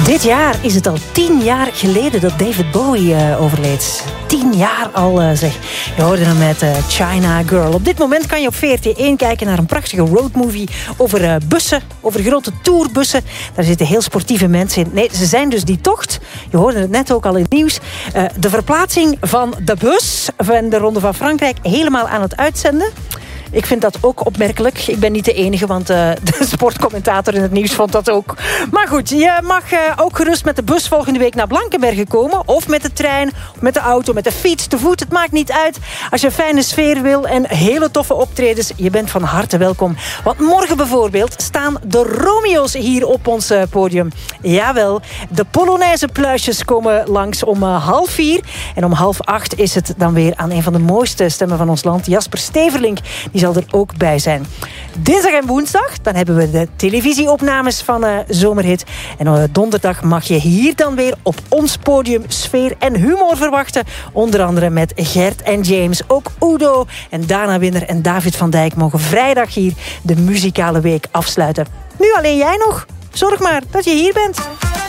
Dit jaar is het al 10 jaar geleden dat David Bowie overleed. 10 jaar al, zeg. Je hoorde hem met China Girl. Op dit moment kan je op VRT1 kijken naar een prachtige roadmovie over bussen, over grote tourbussen. Daar zitten heel sportieve mensen in. Nee, ze zijn dus die tocht. Je hoorde het net ook al in het nieuws. De verplaatsing van de bus van de Ronde van Frankrijk helemaal aan het uitzenden. Ik vind dat ook opmerkelijk. Ik ben niet de enige, want de sportcommentator in het nieuws vond dat ook. Maar goed, je mag ook gerust met de bus volgende week naar Blankenberge komen. Of met de trein, of met de auto, met de fiets, te voet. Het maakt niet uit. Als je een fijne sfeer wil en hele toffe optredens, je bent van harte welkom. Want morgen bijvoorbeeld staan de Romeo's hier op ons podium. Jawel, de Polonaise pluisjes komen langs om 7:30. En om 7:30 is het dan weer aan een van de mooiste stemmen van ons land, Jasper Steverlink. Die zal er ook bij zijn. Dinsdag en woensdag, dan hebben we de televisieopnames van Zomerhit. En donderdag mag je hier dan weer op ons podium sfeer en humor verwachten. Onder andere met Gert en James. Ook Udo en Dana Winner en David van Dijk mogen vrijdag hier de muzikale week afsluiten. Nu alleen jij nog. Zorg maar dat je hier bent.